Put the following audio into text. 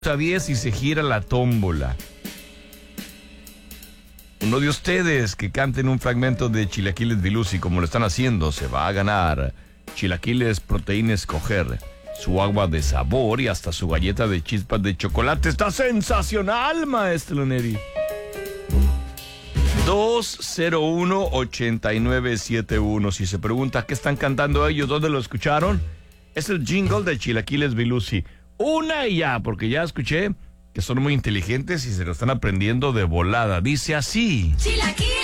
Sabía si se gira la tómbola. Uno de ustedes que canten un fragmento de Chilaquiles Vilusi como lo están haciendo se va a ganar Chilaquiles Proteína Escoger, su agua de sabor y hasta su galleta de chispas de chocolate. ¡Está sensacional, maestro Neri! 201-8971. Si se pregunta qué están cantando ellos, ¿dónde lo escucharon? Es el jingle de Chilaquiles Vilusi. Una y ya, porque ya escuché que son muy inteligentes y se lo están aprendiendo de volada. Dice así. Chilaquiles.